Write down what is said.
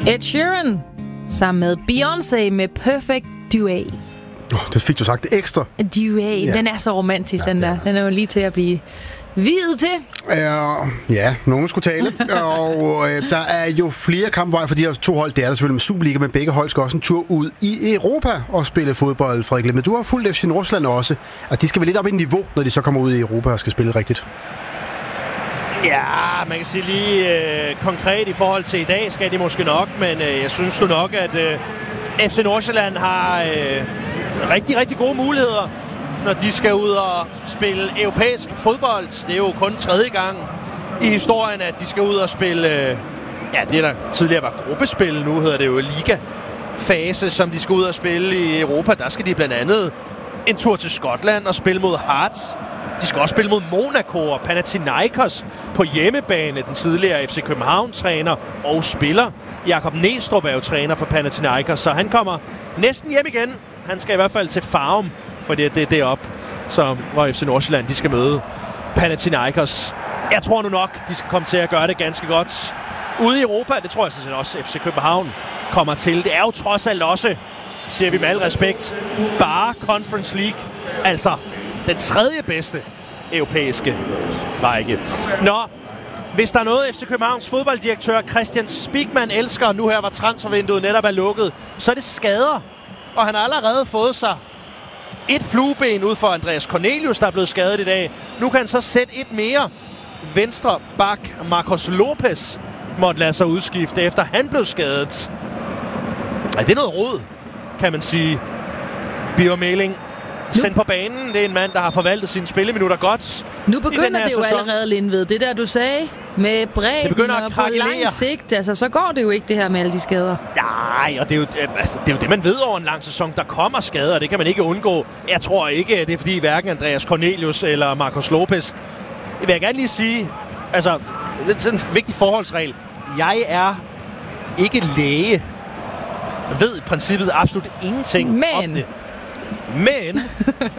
Ed Sheeran sammen med Beyoncé med Perfect Duet. Det fik du sagt ekstra. Duet, ja. Den er så romantisk, den der. Den er jo lige til at blive viet til. Ja, nogen skulle tale. Og der er jo flere kampveje for de her to hold. Det er der selvfølgelig med Superliga, men begge hold skal også en tur ud i Europa og spille fodbold, Frederik. Men du har fulgt FC Nordsjælland også. Altså, de skal vel lidt op i niveau, når de så kommer ud i Europa og skal spille rigtigt. Ja, man kan sige lige konkret i forhold til i dag skal de måske nok, men jeg synes jo nok, at FC Nordsjælland har rigtig, rigtig gode muligheder, når de skal ud og spille europæisk fodbold. Det er jo kun 3. gang i historien, at de skal ud og spille, det der tidligere var gruppespil, nu hedder det jo liga-fase, som de skal ud og spille i Europa. Der skal de blandt andet en tur til Skotland og spille mod Hearts. De skal også spille mod Monaco og Panathinaikos på hjemmebane. Den tidligere FC København-træner og spiller Jakob Næstrup er jo træner for Panathinaikos, så han kommer næsten hjem igen. Han skal i hvert fald til Farum, for det er deroppe, hvor FC Nordsjælland de skal møde Panathinaikos. Jeg tror nu nok, de skal komme til at gøre det ganske godt ude i Europa. Det tror jeg sådan set også FC København kommer til. Det er jo trods alt også, siger vi med al respekt, bare Conference League. Altså den 3. bedste europæiske række. Nå, hvis der er noget FC Københavns fodbolddirektør Christian Spigman elsker, nu her hvor transfervinduet netop er lukket, så er det skader. Og han har allerede fået sig et flueben ud for Andreas Cornelius, der er blevet skadet i dag. Nu kan han så sætte et mere. Venstre bak Marcos Lopez måtte lade sig udskifte, efter han blev skadet. Ja, det er noget rod, kan man sige. Birger Meling sendt på banen. Det er en mand, der har forvaltet sine spilleminutter godt. Nu begynder det jo allerede, Lindved. Det der, du sagde med bredden og på lang sigt. Altså, så går det jo ikke det her med alle de skader. Nej, og det er jo det, man ved over en lang sæson. Der kommer skader, det kan man ikke undgå. Jeg tror ikke, det er fordi hverken Andreas Cornelius eller Marcos Lopez. Jeg vil gerne lige sige, altså, det er sådan en vigtig forholdsregel. Jeg er ikke læge. Jeg ved i princippet absolut ingenting om det. Men